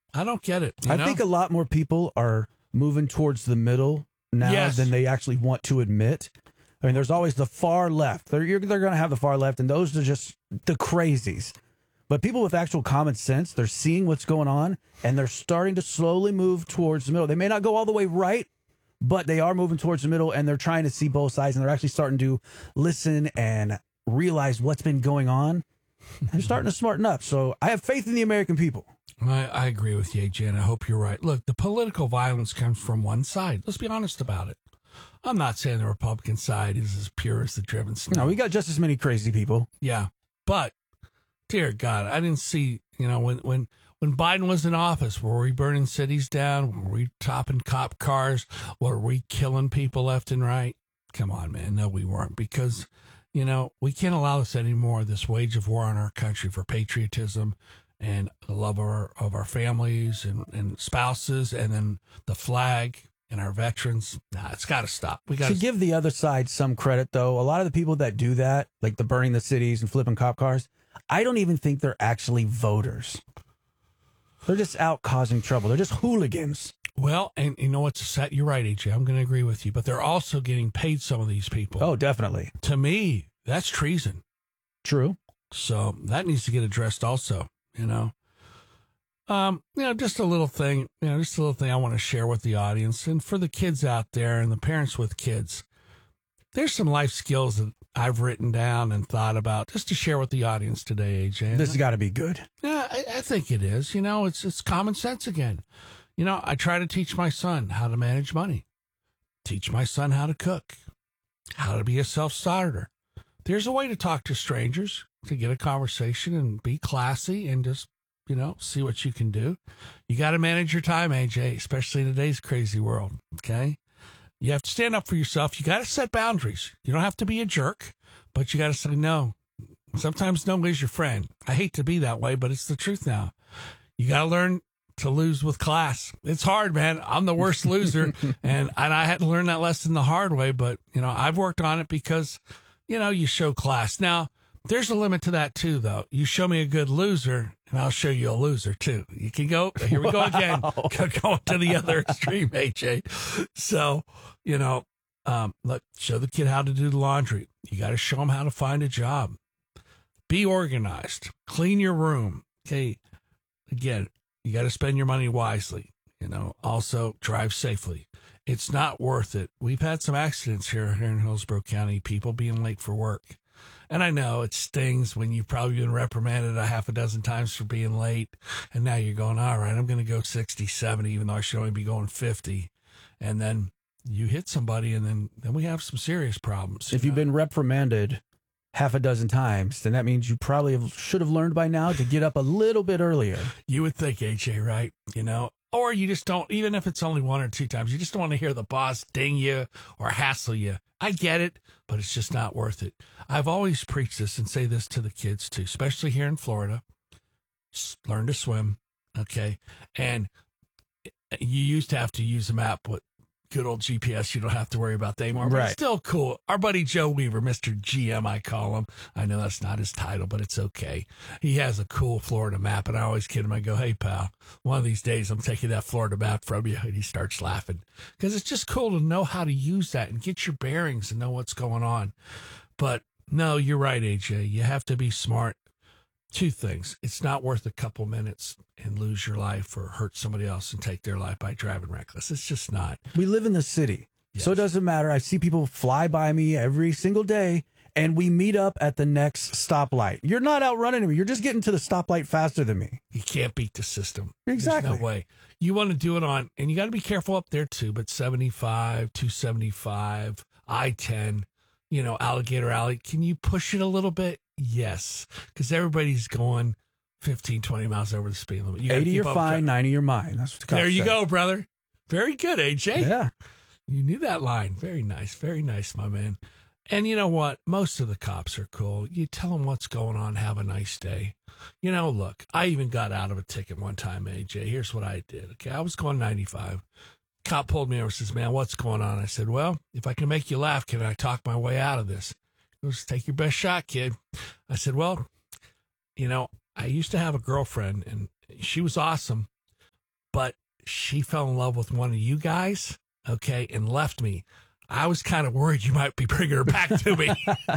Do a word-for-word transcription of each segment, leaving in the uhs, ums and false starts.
I don't get it. I know? think a lot more people are moving towards the middle now Yes. than they actually want to admit. I mean, there's always the far left. They're, you're, they're going to have the far left, and those are just the crazies. But people with actual common sense, they're seeing what's going on, and they're starting to slowly move towards the middle. They may not go all the way right, but they are moving towards the middle, and they're trying to see both sides, and they're actually starting to listen and realize what's been going on. They're starting to smarten up. So I have faith in the American people. I, I agree with you, A J, and I hope you're right. Look, the political violence comes from one side. Let's be honest about it. I'm not saying the Republican side is as pure as the driven snow. No, we got just as many crazy people. Yeah, but dear God, I didn't see, you know, when, when, when Biden was in office, were we burning cities down? Were we topping cop cars? Were we killing people left and right? Come on, man. No, we weren't, because, you know, we can't allow this anymore, this wage of war on our country for patriotism and the love of our, of our families and, and spouses, and then the flag and our veterans. Nah, it's got to stop. We got to give the other side some credit, though. A lot of the people that do that, like the burning the cities and flipping cop cars, I don't even think they're actually voters. They're just out causing trouble. They're just hooligans. Well, and you know what's set? You're right, A J. I'm going to agree with you, but they're also getting paid, some of these people. Oh, definitely. To me, that's treason. True. So that needs to get addressed also, you know. Um, you know, just a little thing, you know, just a little thing I want to share with the audience and for the kids out there and the parents with kids. There's some life skills that I've written down and thought about just to share with the audience today, A J. This has got to be good. Yeah, I, I think it is. You know, it's it's common sense again. You know, I try to teach my son how to manage money, teach my son how to cook, how to be a self-starter. There's a way to talk to strangers, to get a conversation and be classy and just, you know, see what you can do. You got to manage your time, A J, especially in today's crazy world. Okay. You have to stand up for yourself. You got to set boundaries. You don't have to be a jerk, but you got to say no. Sometimes no is your friend. I hate to be that way, but it's the truth now. You got to learn to lose with class. It's hard, man. I'm the worst loser, and, and I had to learn that lesson the hard way, but, you know, I've worked on it because, you know, you show class. Now, there's a limit to that, too, though. You show me a good loser, and I'll show you a loser, too. You can go, here we go again, Wow. going to the other extreme, A J. So, you know, um, look, show the kid how to do the laundry. You got to show him how to find a job. Be organized. Clean your room. Okay. Again, you got to spend your money wisely. You know, also drive safely. It's not worth it. We've had some accidents here, here in Hillsborough County, people being late for work. And I know it stings when you've probably been reprimanded a half a dozen times for being late. And now you're going, all right, I'm going to go sixty, seventy, even though I should only be going fifty. And then you hit somebody, and then, then we have some serious problems. If you you've know? been reprimanded half a dozen times, then that means you probably have, should have learned by now to get up a little bit earlier. You would think, A J, right? You know, or you just don't, even if it's only one or two times, you just don't want to hear the boss ding you or hassle you. I get it, but it's just not worth it. I've always preached this and say this to the kids too, especially here in Florida. S- Learn to swim, okay? And you used to have to use a map with good old G P S. You don't have to worry about that anymore. But Right. it's still cool. Our buddy Joe Weaver, Mister G M, I call him. I know that's not his title, but it's okay. He has a cool Florida map, and I always kid him. I go, hey, pal, one of these days I'm taking that Florida map from you. And he starts laughing because it's just cool to know how to use that and get your bearings and know what's going on. But no, you're right, A J. You have to be smart. Two things. It's not worth a couple minutes and lose your life or hurt somebody else and take their life by driving reckless. It's just not. We live in the city, Yes. so it doesn't matter. I see people fly by me every single day, and we meet up at the next stoplight. You're not outrunning me. You're just getting to the stoplight faster than me. You can't beat the system. Exactly. There's no way. You want to do it on, and you got to be careful up there too, but seventy-five, two seventy-five, I ten, you know, Alligator Alley. Can you push it a little bit? Yes. Because everybody's going fifteen, twenty miles over the speed limit. You gotta eighty, keep you're up fine. with ninety, you're mine. That's what the that. There cops you say. go, brother. Very good, A J. Yeah. You knew that line. Very nice. Very nice, my man. And you know what? Most of the cops are cool. You tell them what's going on. Have a nice day. You know, look, I even got out of a ticket one time, A J. Here's what I did. Okay. I was going ninety-five. Cop pulled me over and says, man, what's going on? I said, well, if I can make you laugh, can I talk my way out of this? He goes, take your best shot, kid. I said, well, you know, I used to have a girlfriend and she was awesome, but she fell in love with one of you guys, okay, and left me. I was kind of worried you might be bringing her back to me.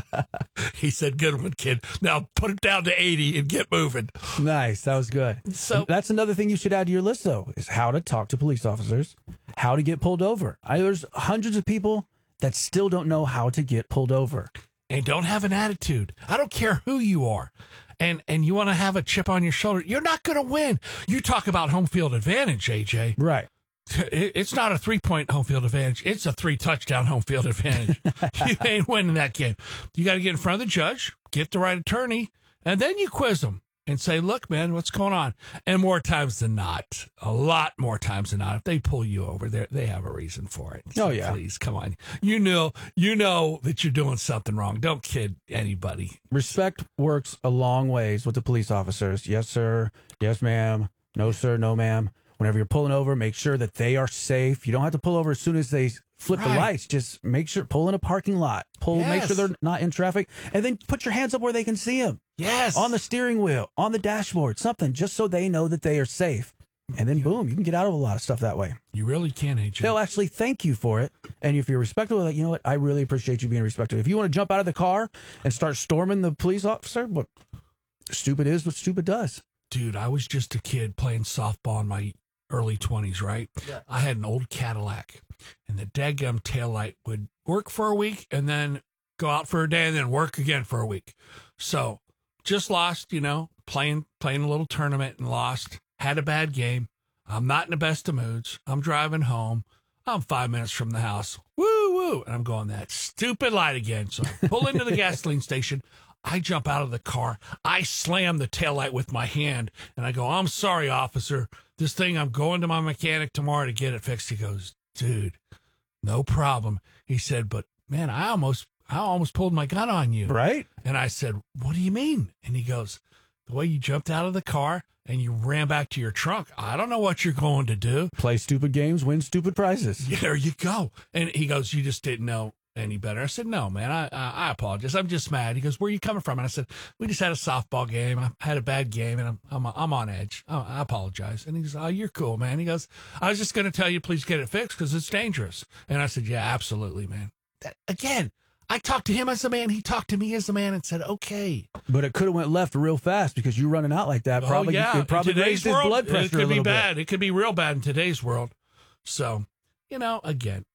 He said, good one, kid. Now put it down to eighty and get moving. Nice. That was good. So that's another thing you should add to your list, though, is how to talk to police officers, how to get pulled over. I, there's hundreds of people that still don't know how to get pulled over. And don't have an attitude. I don't care who you are. And and you want to have a chip on your shoulder. You're not going to win. You talk about home field advantage, A J. Right. It's not a three-point home field advantage. It's a three-touchdown home field advantage. You ain't winning that game. You got to get in front of the judge, get the right attorney, and then you quiz them and say, look, man, what's going on? And more times than not, a lot more times than not, if they pull you over, they they have a reason for it. So oh, yeah. Please, come on. You know, you know that you're doing something wrong. Don't kid anybody. Respect works a long ways with the police officers. Yes, sir. Yes, ma'am. No, sir. No, ma'am. Whenever you're pulling over, make sure that they are safe. You don't have to pull over as soon as they flip right. the lights. Just make sure, pull in a parking lot. Pull, yes. Make sure they're not in traffic. And then put your hands up where they can see them. Yes. On the steering wheel, on the dashboard, something, just so they know that they are safe. And then, boom, you can get out of a lot of stuff that way. You really can, A J. They'll actually thank you for it. And if you're respectful, like, you know what, I really appreciate you being respectful. If you want to jump out of the car and start storming the police officer, what stupid is what stupid does. Dude, I was just a kid playing softball in my early twenties, right? Yeah. I had an old Cadillac, and the daggum taillight would work for a week and then go out for a day and then work again for a week. So just lost, you know, playing playing a little tournament and lost. Had a bad game. I'm not in the best of moods. I'm driving home. I'm five minutes from the house. Woo, woo. And I'm going, that stupid light again. So I pull into the gasoline station. I jump out of the car. I slam the taillight with my hand, and I go, I'm sorry, officer. This thing, I'm going to my mechanic tomorrow to get it fixed. He goes, dude, no problem. He said, but, man, I almost I almost pulled my gun on you. Right. And I said, what do you mean? And he goes, the way you jumped out of the car and you ran back to your trunk, I don't know what you're going to do. Play stupid games, win stupid prizes. Yeah, there you go. And he goes, you just didn't know any better. I said, no, man, I, I I apologize. I'm just mad. He goes, where are you coming from? And I said, we just had a softball game. I had a bad game, and I'm I'm, I'm on edge. Oh, I apologize. And he goes, oh, you're cool, man. He goes, I was just going to tell you, please get it fixed because it's dangerous. And I said, yeah, absolutely, man. That, again, I talked to him as a man. He talked to me as a man and said, okay. But it could have went left real fast because you running out like that. Probably, oh, yeah. It probably raised his world, blood pressure it could a little be bad. bit. It could be real bad in today's world. So, you know, again,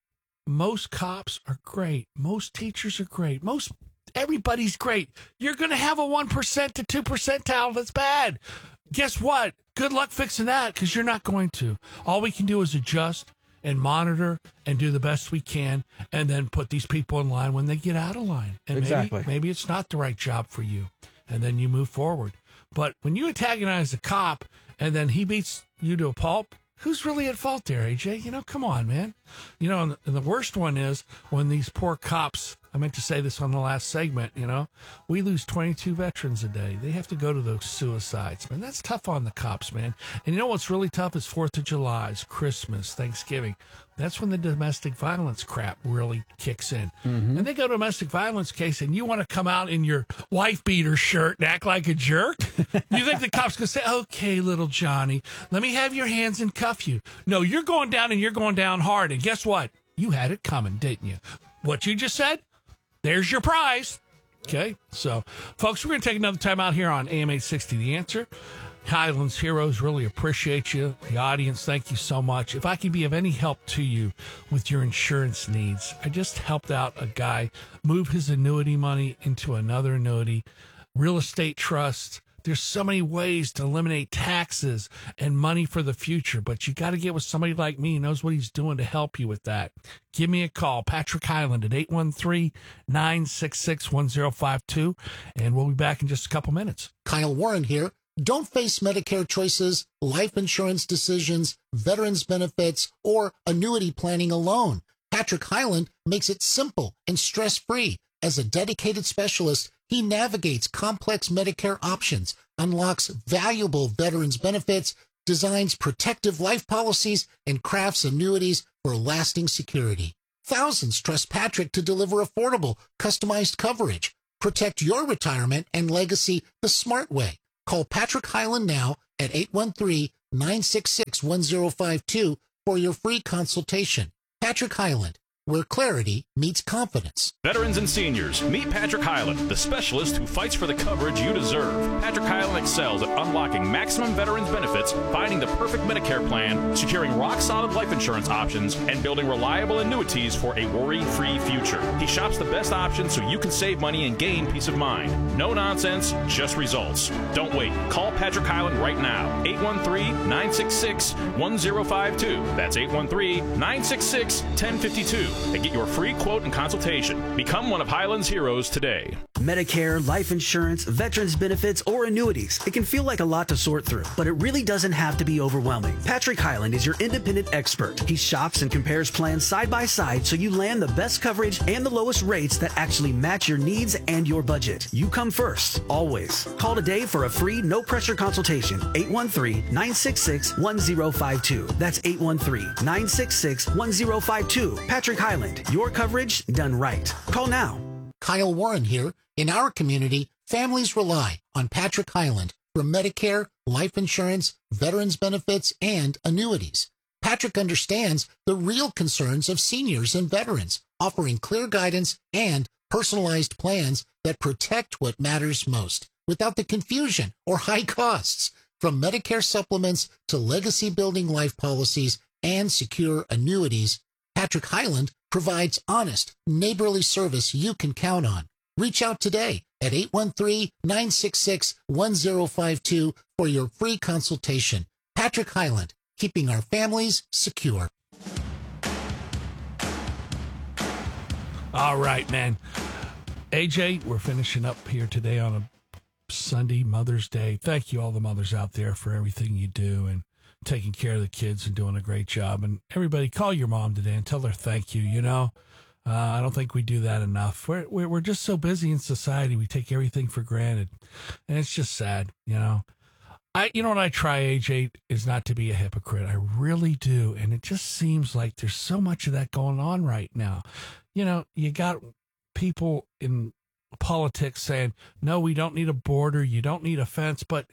most cops are great. Most teachers are great. Most everybody's great. You're going to have a one percent to two percentile that's bad. Guess what? Good luck fixing that because you're not going to. All we can do is adjust and monitor and do the best we can and then put these people in line when they get out of line. And exactly. maybe, maybe it's not the right job for you. And then you move forward. But when you antagonize a cop and then he beats you to a pulp, who's really at fault there, A J? You know, come on, man. You know, and the, and the worst one is when these poor cops, I meant to say this on the last segment, you know, we lose twenty-two veterans a day. They have to go to those suicides, man. That's tough on the cops, man. And you know what's really tough is fourth of July, is Christmas, Thanksgiving. That's when the domestic violence crap really kicks in. Mm-hmm. And they go to a domestic violence case and you want to come out in your wife beater shirt and act like a jerk? You think the cops going to say, okay, little Johnny, let me have your hands and cuff you. No, you're going down and you're going down hard. And guess what? You had it coming, didn't you? What you just said? There's your prize. Okay, so, folks, we're going to take another time out here on A M eight sixty, The Answer. Highlands Heroes, really appreciate you. The audience, thank you so much. If I can be of any help to you with your insurance needs, I just helped out a guy move his annuity money into another annuity, real estate trust. There's so many ways to eliminate taxes and money for the future, but you got to get with somebody like me who knows what he's doing to help you with that. Give me a call, Patrick Highland at eight one three, nine six six, one zero five two, and we'll be back in just a couple minutes. Kyle Warren here. Don't face Medicare choices, life insurance decisions, veterans benefits, or annuity planning alone. Patrick Highland makes it simple and stress-free. As a dedicated specialist, he navigates complex Medicare options, unlocks valuable veterans benefits, designs protective life policies, and crafts annuities for lasting security. Thousands trust Patrick to deliver affordable, customized coverage. Protect your retirement and legacy the smart way. Call Patrick Highland now at eight one three, nine six six, one zero five two for your free consultation. Patrick Hyland, where clarity meets confidence. Veterans and seniors, meet Patrick Hyland, the specialist who fights for the coverage you deserve. Patrick Hyland excels at unlocking maximum veterans benefits, finding the perfect Medicare plan, securing rock-solid life insurance options, and building reliable annuities for a worry-free future. He shops the best options so you can save money and gain peace of mind. No nonsense, just results. Don't wait. Call Patrick Hyland right now. eight one three, nine six six, one zero five two. That's eight one three, nine six six, one zero five two. And get your free quote and consultation. Become one of Highland's heroes today. Medicare, life insurance, veterans benefits, or annuities. It can feel like a lot to sort through, but it really doesn't have to be overwhelming. Patrick Hyland is your independent expert. He shops and compares plans side by side so you land the best coverage and the lowest rates that actually match your needs and your budget. You come first, always. Call today for a free, no-pressure consultation. eight one three, nine six six, one zero five two. That's eight one three, nine six six, one zero five two. Patrick Hyland, your coverage done right. Call now. Kyle Warren here. In our community, families rely on Patrick Hyland for Medicare, life insurance, veterans benefits, and annuities. Patrick understands the real concerns of seniors and veterans, offering clear guidance and personalized plans that protect what matters most without the confusion or high costs. From Medicare supplements to legacy-building life policies and secure annuities, Patrick Hyland provides honest, neighborly service you can count on. Reach out today at eight one three, nine six six, one zero five two for your free consultation. Patrick Hyland, keeping our families secure. All right, man. A J, we're finishing up here today on a Sunday, Mother's Day. Thank you, all the mothers out there, for everything you do and taking care of the kids and doing a great job. And everybody, call your mom today and tell her thank you. You know, uh, I don't think we do that enough. We're, we're we're just so busy in society. We take everything for granted, and it's just sad. You know, I you know what I try, A J, is not to be a hypocrite. I really do, and it just seems like there's so much of that going on right now. You know, you got people in politics saying, no, we don't need a border. You don't need a fence, but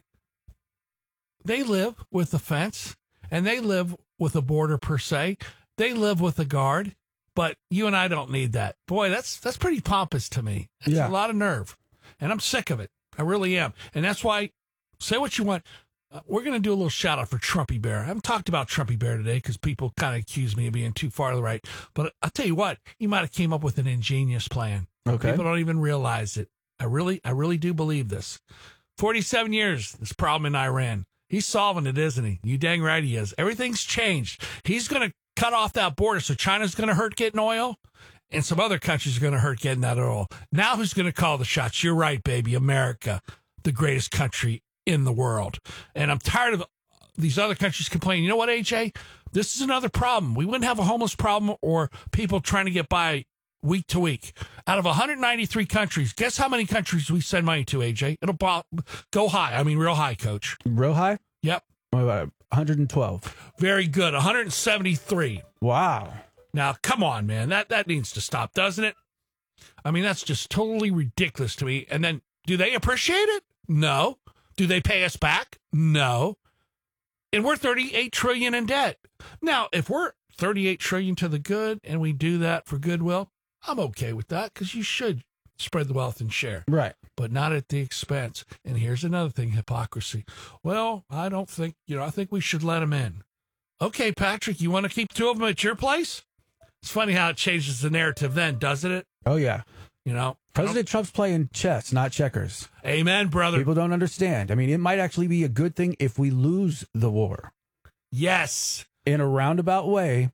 they live with a fence and they live with a border per se. They live with a guard, but you and I don't need that. Boy, that's that's pretty pompous to me. It's Yeah. a lot of nerve, and I'm sick of it. I really am. And that's why, say what you want. Uh, we're going to do a little shout out for Trumpy Bear. I haven't talked about Trumpy Bear today because people kind of accuse me of being too far to the right. But I'll tell you what, he might have came up with an ingenious plan. Okay. People don't even realize it. I really, I really do believe this. forty-seven years, this problem in Iran. He's solving it, isn't he? You dang right he is. Everything's changed. He's going to cut off that border, so China's going to hurt getting oil, and some other countries are going to hurt getting that oil. Now who's going to call the shots? You're right, baby. America, the greatest country in the world. And I'm tired of these other countries complaining. You know what, A J? This is another problem. We wouldn't have a homeless problem or people trying to get by week to week. Out of one hundred ninety-three countries, guess how many countries we send money to, A J? It'll bo- go high. I mean, real high, Coach. Real high? Yep. What about one hundred twelve? Very good. one hundred seventy-three. Wow. Now, come on, man. That that needs to stop, doesn't it? I mean, that's just totally ridiculous to me. And then, do they appreciate it? No. Do they pay us back? No. And we're thirty-eight trillion dollars in debt. Now, if we're thirty-eight trillion dollars to the good and we do that for goodwill, I'm okay with that because you should spread the wealth and share. Right. But not at the expense. And here's another thing, hypocrisy. Well, I don't think, you know, I think we should let them in. Okay, Patrick, you want to keep two of them at your place? It's funny how it changes the narrative then, doesn't it? Oh, yeah. You know? President Trump's playing chess, not checkers. Amen, brother. People don't understand. I mean, it might actually be a good thing if we lose the war. Yes. In a roundabout way,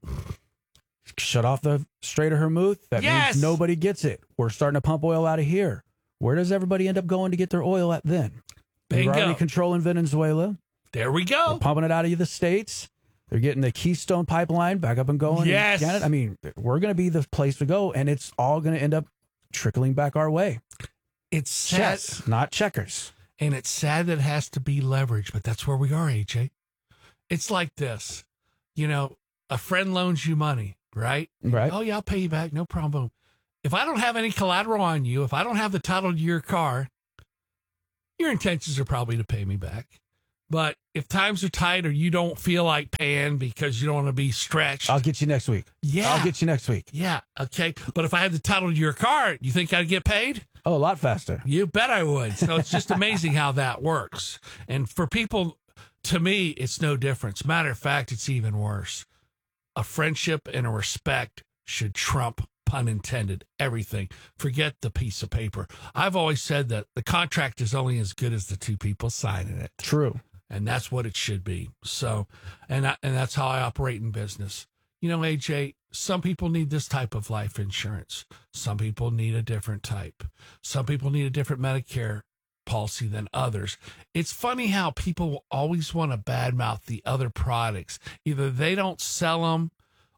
shut off the Strait of Hormuz. That Yes. means nobody gets it. We're starting to pump oil out of here. Where does everybody end up going to get their oil at then? They're Bingo. already controlling Venezuela. There we They're go. pumping it out of the States. They're getting the Keystone Pipeline back up and going. in Yes. Canada. I mean, we're going to be the place to go, and it's all going to end up trickling back our way. It's sad. Chess, not checkers. And it's sad that it has to be leveraged, but that's where we are, A J. It's like this. You know, a friend loans you money, right? Right. Oh, yeah, I'll pay you back. No problem. If I don't have any collateral on you, if I don't have the title to your car, your intentions are probably to pay me back. But if times are tight or you don't feel like paying because you don't want to be stretched. I'll get you next week. Yeah. I'll get you next week. Yeah. Okay. But if I had the title to your car, you think I'd get paid? Oh, a lot faster. You bet I would. So it's just amazing how that works. And for people, to me, it's no difference. Matter of fact, it's even worse. A friendship and a respect should trump, pun intended, everything. Forget the piece of paper. I've always said that the contract is only as good as the two people signing it. True. And that's what it should be. So, and I, and that's how I operate in business. You know, A J, some people need this type of life insurance. Some people need a different type. Some people need a different Medicare policy than others. It's funny how people always want to badmouth the other products. Either they don't sell them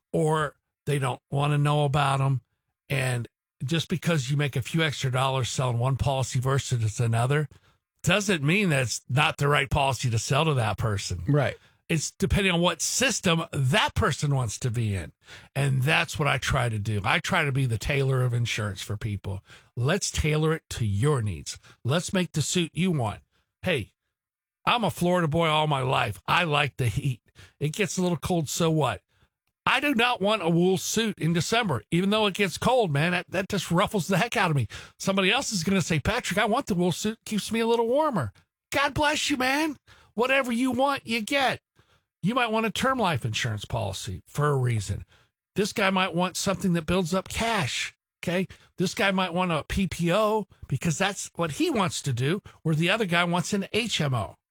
or they don't want to know about them. And just because you make a few extra dollars selling one policy versus another doesn't mean that it's not the right policy to sell to that person. Right. It's depending on what system that person wants to be in. And that's what I try to do. I try to be the tailor of insurance for people. Let's tailor it to your needs. Let's make the suit you want. Hey, I'm a Florida boy all my life. I like the heat. It gets a little cold, so what? I do not want a wool suit in December, even though it gets cold, man. That, that just ruffles the heck out of me. Somebody else is going to say, Patrick, I want the wool suit. Keeps me a little warmer. God bless you, man. Whatever you want, you get. You might want a term life insurance policy for a reason. This guy might want something that builds up cash. Okay. This guy might want a P P O because that's what he wants to do, where the other guy wants an H M O.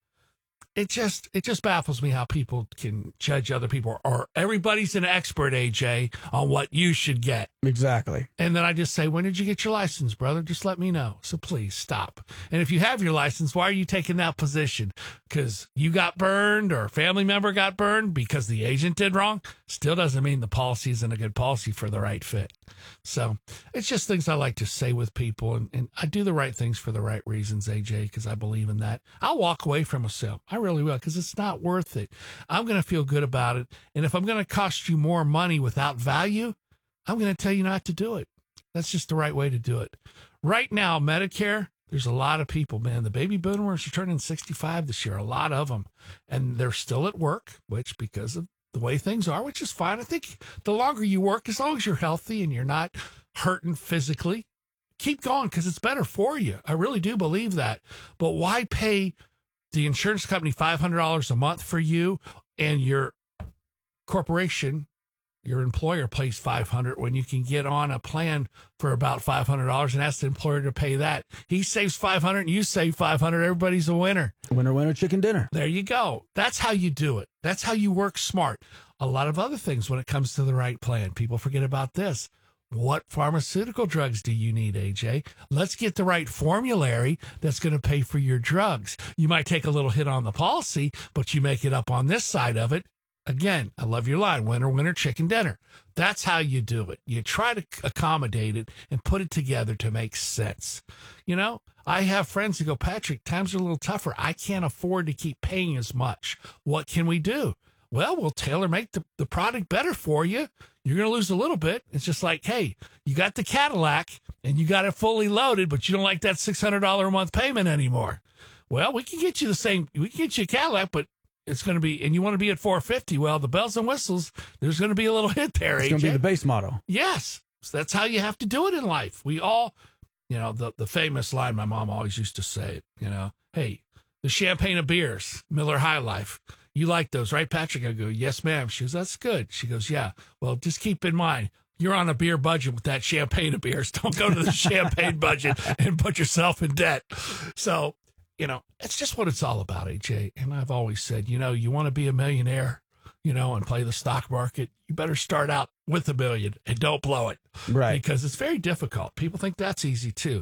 It just it just baffles me how people can judge other people, or everybody's an expert, A J, on what you should get. Exactly. And then I just say, when did you get your license, brother? Just let me know. So please stop. And if you have your license, why are you taking that position? Because you got burned or a family member got burned because the agent did wrong? Still doesn't mean the policy isn't a good policy for the right fit. So it's just things I like to say with people. And, and I do the right things for the right reasons, A J, because I believe in that. I'll walk away from a sale. I really will, because it's not worth it. I'm going to feel good about it. And if I'm going to cost you more money without value, I'm going to tell you not to do it. That's just the right way to do it. Right now, Medicare, there's a lot of people, man. The baby boomers are turning sixty-five this year, a lot of them. And they're still at work, which because of the way things are, which is fine. I think the longer you work, as long as you're healthy and you're not hurting physically, keep going because it's better for you. I really do believe that. But why pay the insurance company five hundred dollars a month for you and your corporation, your employer pays five hundred dollars when you can get on a plan for about five hundred dollars and ask the employer to pay that? He saves five hundred dollars and you save five hundred dollars. Everybody's a winner. Winner, winner, chicken dinner. There you go. That's how you do it. That's how you work smart. A lot of other things when it comes to the right plan. People forget about this. What pharmaceutical drugs do you need, A J? Let's get the right formulary that's going to pay for your drugs. You might take a little hit on the policy, but you make it up on this side of it. Again, I love your line, winner, winner, chicken dinner. That's how you do it. You try to accommodate it and put it together to make sense. You know, I have friends who go, Patrick, times are a little tougher. I can't afford to keep paying as much. What can we do? Well, we'll tailor make the, the product better for you. You're going to lose a little bit. It's just like, hey, you got the Cadillac and you got it fully loaded, but you don't like that six hundred dollars a month payment anymore. Well, we can get you the same, we can get you a Cadillac, but it's going to be, and you want to be at four fifty. Well, the bells and whistles, there's going to be a little hit there. It's going to be the base model. Yes. So that's how you have to do it in life. We all, you know, the, the famous line my mom always used to say, it, you know, hey, the champagne of beers, Miller High Life. You like those, right, Patrick? I go, yes, ma'am. She goes, that's good. She goes, yeah. Well, just keep in mind, you're on a beer budget with that champagne of beers. Don't go to the champagne budget and put yourself in debt. So, you know, it's just what it's all about, A J. And I've always said, you know, you want to be a millionaire, you know, and play the stock market, you better start out with a million and don't blow it. Right. Because it's very difficult. People think that's easy too.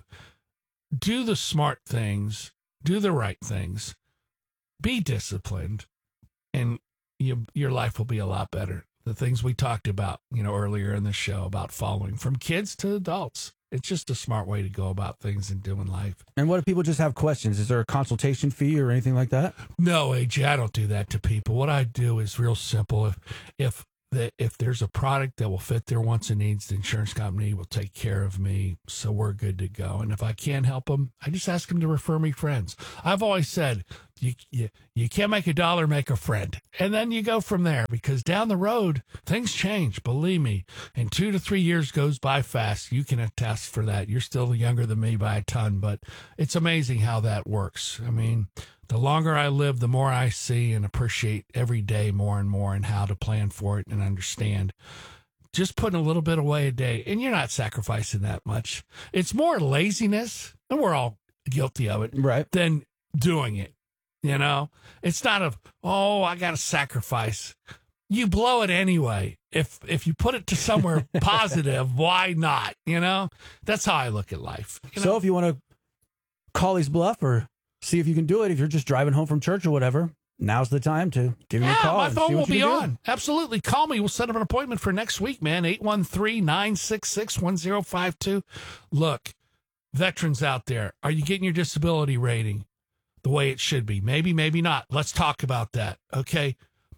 Do the smart things, do the right things, be disciplined, and you, your life will be a lot better. The things we talked about, you know, earlier in the show about following from kids to adults. It's just a smart way to go about things and doing life. And what if people just have questions? Is there a consultation fee or anything like that? No, A J, I don't do that to people. What I do is real simple. If if that if there's a product that will fit their wants and needs, the insurance company will take care of me. So we're good to go. And if I can't help them, I just ask them to refer me friends. I've always said, you, you, you can't make a dollar, make a friend. And then you go from there, because down the road, things change. Believe me, and two to three years goes by fast. You can attest for that. You're still younger than me by a ton, but it's amazing how that works. I mean, the longer I live, the more I see and appreciate every day more and more, and how to plan for it and understand. Just putting a little bit away a day, and you're not sacrificing that much. It's more laziness, and we're all guilty of it, right, than doing it. You know, it's not a, oh, I got to sacrifice. You blow it anyway. If if you put it to somewhere positive, why not? You know, that's how I look at life. You so know? if you want to call his bluff or see if you can do it, if you're just driving home from church or whatever, now's the time to give me yeah, a call. My and phone see will what you be can do. on. Absolutely. Call me. We'll set up an appointment for next week, man. eight one three, nine six six, one zero five two. Look, veterans out there, are you getting your disability rating the way it should be? Maybe, maybe not. Let's talk about that. Okay.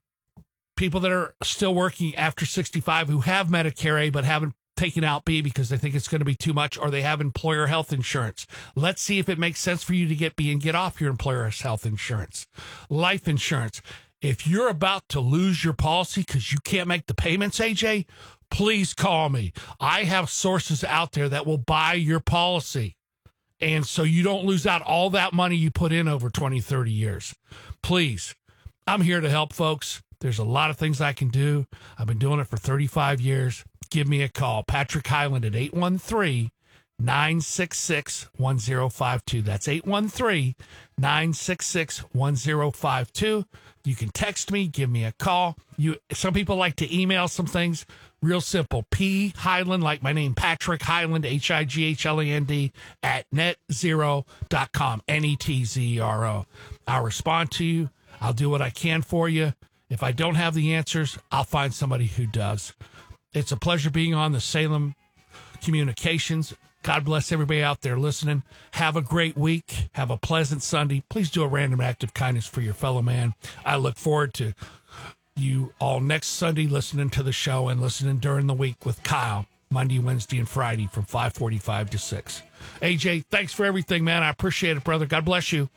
People that are still working after sixty-five who have Medicare A but haven't taken out B because they think it's going to be too much, or they have employer health insurance. Let's see if it makes sense for you to get B and get off your employer's health insurance. Life insurance. If you're about to lose your policy because you can't make the payments, A J, please call me. I have sources out there that will buy your policy. And so you don't lose out all that money you put in over twenty, thirty years. Please, I'm here to help folks. There's a lot of things I can do. I've been doing it for thirty-five years. Give me a call. Patrick Highland at eight one three, nine six six, one zero five two. That's eight one three, nine six six, one zero five two. You can text me, give me a call. You, some people like to email some things. Real simple. P Highland, like my name, Patrick Highland, H I G H L A N D, at net zero dot com, N E T Z E R O. I'll respond to you. I'll do what I can for you. If I don't have the answers, I'll find somebody who does. It's a pleasure being on the Salem Communications. God bless everybody out there listening. Have a great week. Have a pleasant Sunday. Please do a random act of kindness for your fellow man. I look forward to you all next Sunday listening to the show and listening during the week with Kyle, Monday, Wednesday, and Friday from five forty-five to six. A J, thanks for everything, man. I appreciate it, brother. God bless you.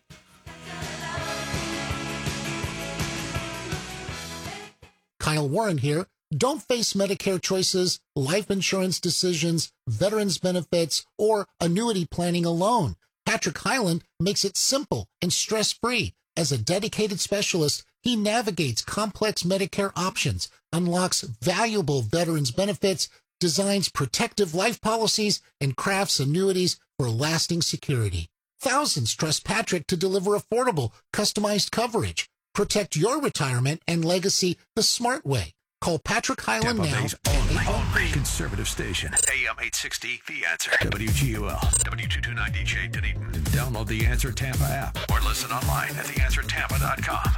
Kyle Warren here. Don't face Medicare choices, life insurance decisions, veterans benefits, or annuity planning alone. Patrick Highland makes it simple and stress-free. As a dedicated specialist, he navigates complex Medicare options, unlocks valuable veterans benefits, designs protective life policies, and crafts annuities for lasting security. Thousands trust Patrick to deliver affordable, customized coverage. Protect your retirement and legacy the smart way. Call Patrick Highland Tampa now. Bay's only, only conservative station. A M eight sixty, The Answer. W G U L, W two twenty-nine D J Dunedin. Download the Answer Tampa app or listen online at the answer tampa dot com.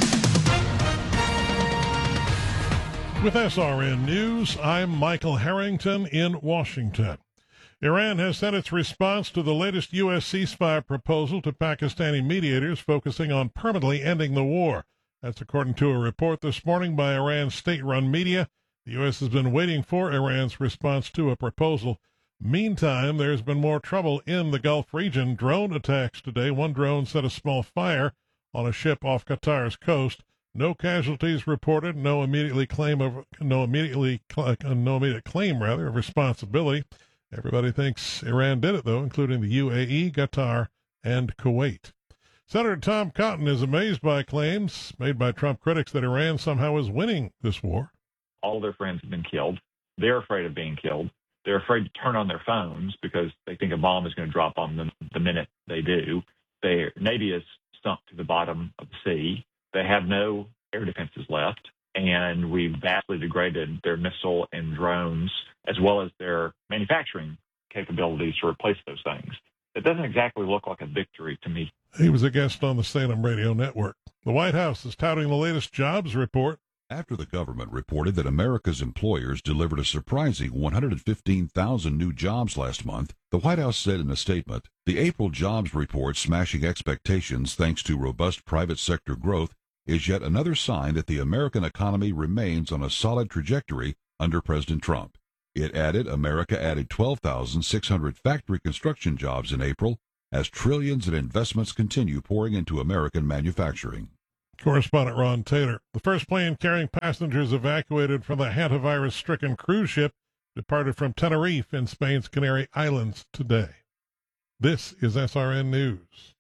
With S R N News, I'm Michael Harrington in Washington. Iran has sent its response to the latest U S ceasefire proposal to Pakistani mediators focusing on permanently ending the war. That's according to a report this morning by Iran's state-run media. The U S has been waiting for Iran's response to a proposal. Meantime, there's been more trouble in the Gulf region. Drone attacks today. One drone set a small fire on a ship off Qatar's coast. No casualties reported. No immediately claim of no immediately uh, no immediate claim rather of responsibility. Everybody thinks Iran did it though, including the U A E, Qatar, and Kuwait. Senator Tom Cotton is amazed by claims made by Trump critics that Iran somehow is winning this war. All their friends have been killed. They're afraid of being killed. They're afraid to turn on their phones because they think a bomb is going to drop on them the minute they do. Their Navy is sunk to the bottom of the sea. They have no air defenses left, and we've vastly degraded their missile and drones as well as their manufacturing capabilities to replace those things. It doesn't exactly look like a victory to me. He was a guest on the Salem Radio Network. The White House is touting the latest jobs report. After the government reported that America's employers delivered a surprising one hundred fifteen thousand new jobs last month, the White House said in a statement, the April jobs report smashing expectations thanks to robust private sector growth is yet another sign that the American economy remains on a solid trajectory under President Trump. It added America added twelve thousand six hundred factory construction jobs in April as trillions in investments continue pouring into American manufacturing. Correspondent Ron Taylor. The first plane carrying passengers evacuated from the hantavirus-stricken cruise ship departed from Tenerife in Spain's Canary Islands today. This is S R N News.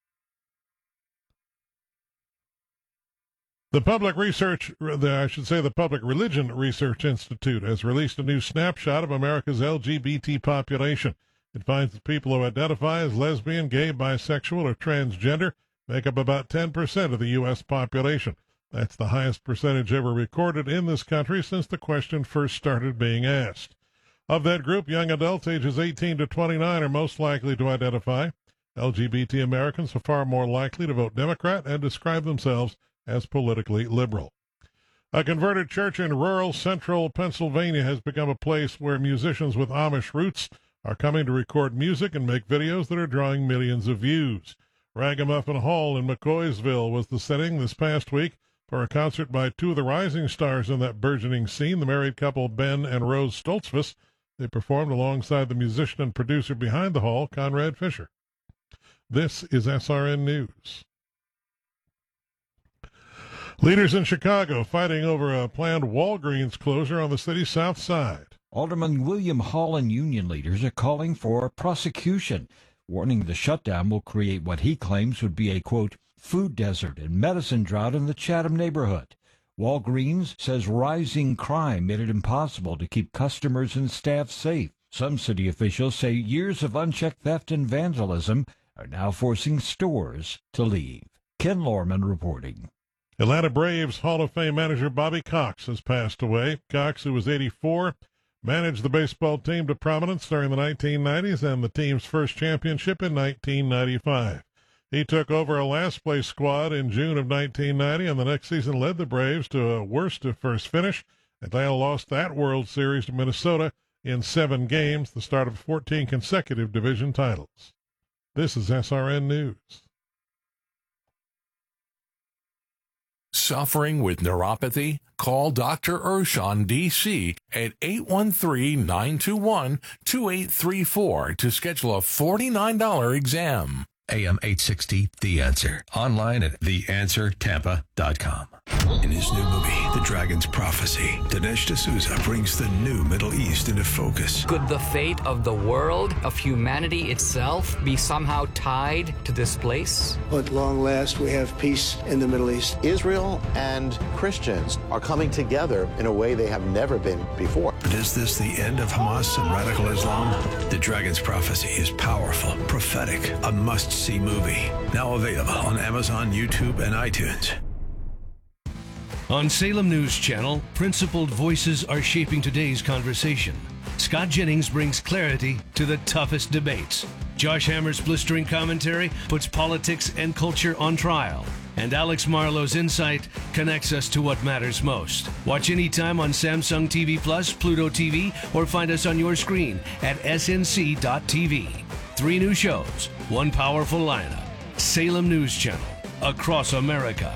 The Public Research, the, I should say the Public Religion Research Institute has released a new snapshot of America's L G B T population. It finds that people who identify as lesbian, gay, bisexual, or transgender make up about ten percent of the U S population. That's the highest percentage ever recorded in this country since the question first started being asked. Of that group, young adults ages eighteen to twenty-nine are most likely to identify. L G B T Americans are far more likely to vote Democrat and describe themselves as politically liberal. A converted church in rural central Pennsylvania has become a place where musicians with Amish roots are coming to record music and make videos that are drawing millions of views. Ragamuffin Hall in McCoysville was the setting this past week for a concert by two of the rising stars in that burgeoning scene, the married couple Ben and Rose Stoltzfus. They performed alongside the musician and producer behind the hall, Conrad Fisher. This is S R N News. Leaders in Chicago fighting over a planned Walgreens closure on the city's south side. Alderman William Hall and union leaders are calling for prosecution, warning the shutdown will create what he claims would be a, quote, food desert and medicine drought in the Chatham neighborhood. Walgreens says rising crime made it impossible to keep customers and staff safe. Some city officials say years of unchecked theft and vandalism are now forcing stores to leave. Ken Lorman reporting. Atlanta Braves Hall of Fame manager Bobby Cox has passed away. Cox, who was eighty-four, managed the baseball team to prominence during the nineteen nineties and the team's first championship in nineteen ninety-five. He took over a last-place squad in June of nineteen ninety, and the next season led the Braves to a worst-to-first finish. Atlanta lost that World Series to Minnesota in seven games, the start of fourteen consecutive division titles. This is S R N News. Suffering with neuropathy? Call Doctor Urshan, D C at eight one three, nine two one, two eight three four to schedule a forty-nine dollars exam. A M eight sixty, The Answer. Online at the answer tampa dot com. In his new movie, The Dragon's Prophecy, Dinesh D'Souza brings the new Middle East into focus. Could the fate of the world, of humanity itself, be somehow tied to this place? At long last, we have peace in the Middle East. Israel and Christians are coming together in a way they have never been before. But is this the end of Hamas and radical Islam? The Dragon's Prophecy is powerful, prophetic, a must-see movie. Now available on Amazon, YouTube, and iTunes. On Salem News Channel, principled voices are shaping today's conversation. Scott Jennings brings clarity to the toughest debates. Josh Hammer's blistering commentary puts politics and culture on trial. And Alex Marlowe's insight connects us to what matters most. Watch anytime on Samsung T V Plus, Pluto T V, or find us on your screen at S N C dot T V. Three new shows, one powerful lineup. Salem News Channel, across America.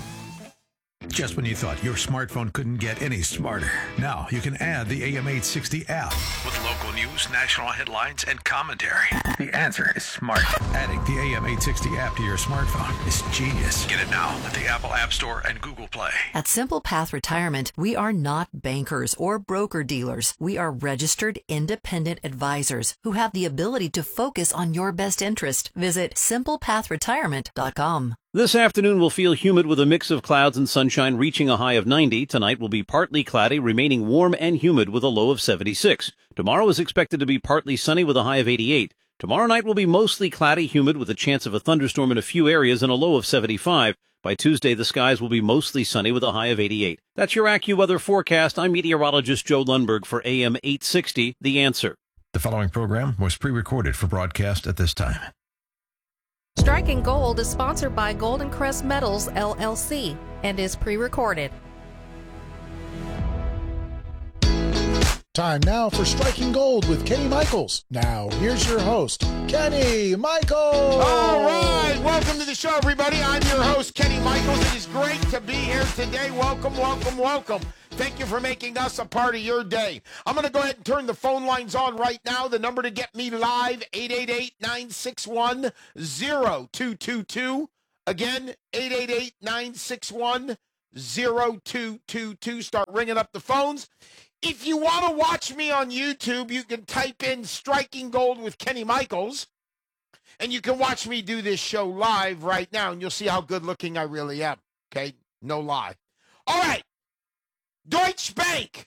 Just when you thought your smartphone couldn't get any smarter, now you can add the A M eight sixty app with local news, national headlines, and commentary. The answer is smart. Adding the A M eight sixty app to your smartphone is genius. Get it now at the Apple App Store and Google Play. At Simple Path Retirement, we are not bankers or broker dealers. We are registered independent advisors who have the ability to focus on your best interest. Visit simple path retirement dot com. This afternoon will feel humid with a mix of clouds and sunshine reaching a high of ninety. Tonight will be partly cloudy, remaining warm and humid with a low of seventy-six. Tomorrow is expected to be partly sunny with a high of eighty-eight. Tomorrow night will be mostly cloudy, humid with a chance of a thunderstorm in a few areas and a low of seventy-five. By Tuesday, the skies will be mostly sunny with a high of eighty-eight. That's your AccuWeather forecast. I'm meteorologist Joe Lundberg for A M eight sixty, The Answer. The following program was pre-recorded for broadcast at this time. Striking Gold is sponsored by Golden Crest Metals, L L C, and is pre-recorded. Time now for Striking Gold with Kenny Michaels. Now, here's your host, Kenny Michaels. All right, welcome to the show, everybody. I'm your host, Kenny Michaels. It is great to be here today. Welcome, welcome, welcome. Thank you for making us a part of your day. I'm going to go ahead and turn the phone lines on right now. The number to get me live, eight eight eight, nine six one, zero two two two. Again, eight eight eight, nine six one, zero two two two. Start ringing up the phones. If you want to watch me on YouTube, you can type in Striking Gold with Kenny Michaels, and you can watch me do this show live right now, and you'll see how good looking I really am. Okay? No lie. All right. Deutsche Bank.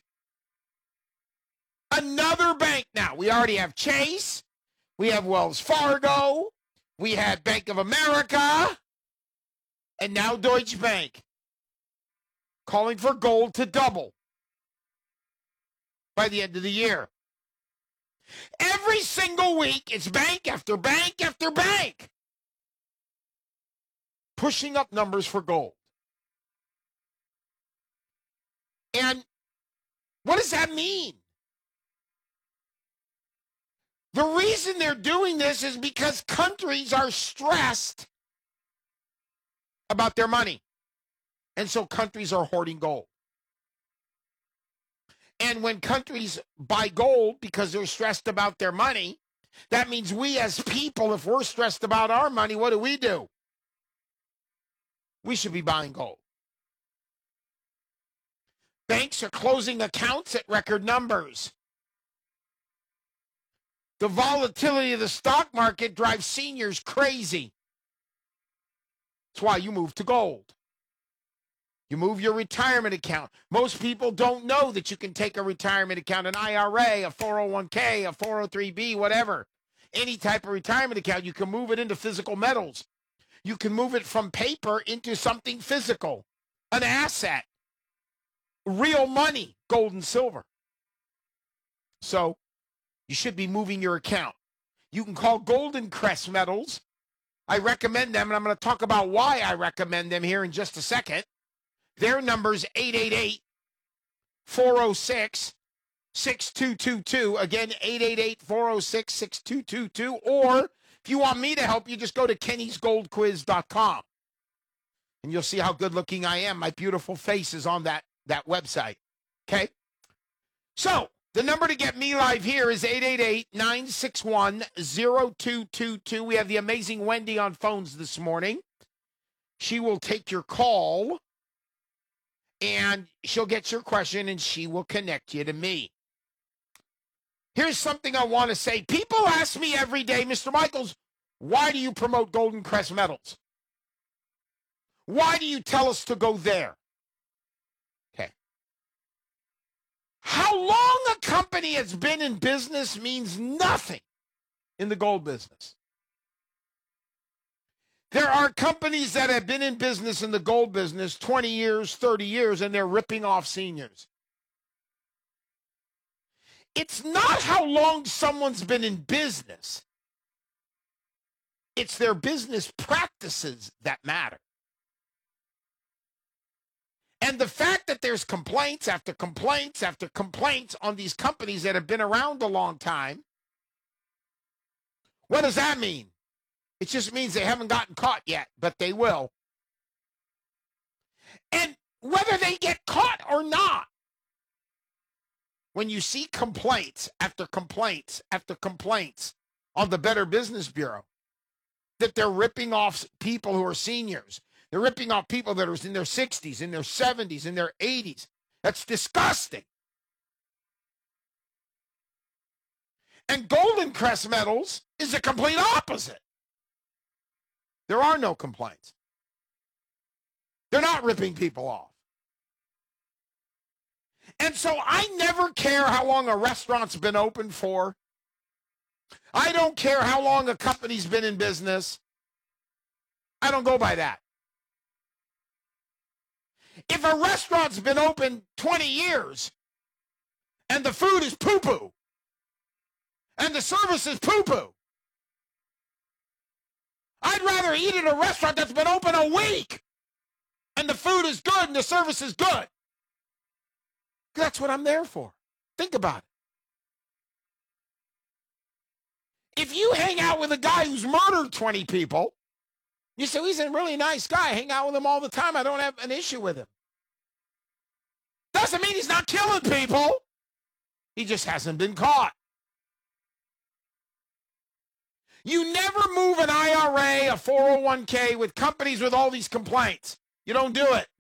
Another bank now. We already have Chase. We have Wells Fargo. We had Bank of America. And now Deutsche Bank. Calling for gold to double by the end of the year. Every single week, it's bank after bank after bank pushing up numbers for gold. And what does that mean? The reason they're doing this is because countries are stressed about their money. And so countries are hoarding gold. And when countries buy gold because they're stressed about their money, that means we as people, if we're stressed about our money, what do we do? We should be buying gold. Banks are closing accounts at record numbers. The volatility of the stock market drives seniors crazy. That's why you move to gold. You move your retirement account. Most people don't know that you can take a retirement account, an I R A, a four oh one k, a four oh three b, whatever. Any type of retirement account, you can move it into physical metals. You can move it from paper into something physical, an asset, real money, gold and silver. So you should be moving your account. You can call Golden Crest Metals. I recommend them, and I'm going to talk about why I recommend them here in just a second. Their number's eight eight eight, four oh six, six two two two. Again, eight eight eight, four oh six, six two two two. Or if you want me to help you, just go to kennys gold quiz dot com. And you'll see how good looking I am. My beautiful face is on that, that website. Okay? So, the number to get me live here is eight eight eight, nine six one, zero two two two. We have the amazing Wendy on phones this morning. She will take your call. And she'll get your question, and she will connect you to me. Here's something I want to say. People ask me every day, Mister Michaels, why do you promote Golden Crest Metals? Why do you tell us to go there? Okay. How long a company has been in business means nothing in the gold business. There are companies that have been in business in the gold business twenty years, thirty years, and they're ripping off seniors. It's not how long someone's been in business. It's their business practices that matter. And the fact that there's complaints after complaints after complaints on these companies that have been around a long time, what does that mean? It just means they haven't gotten caught yet, but they will. And whether they get caught or not, when you see complaints after complaints after complaints on the Better Business Bureau that they're ripping off people who are seniors, they're ripping off people that are in their sixties, in their seventies, in their eighties. That's disgusting. And Golden Crest Metals is the complete opposite. There are no complaints. They're not ripping people off. And so I never care how long a restaurant's been open for. I don't care how long a company's been in business. I don't go by that. If a restaurant's been open twenty years and the food is poo-poo and the service is poo-poo, I'd rather eat at a restaurant that's been open a week and the food is good and the service is good. That's what I'm there for. Think about it. If you hang out with a guy who's murdered twenty people, you say, he's a really nice guy. I hang out with him all the time. I don't have an issue with him. Doesn't mean he's not killing people. He just hasn't been caught. You never move an I R A, a four oh one k with companies with all these complaints. You don't do it.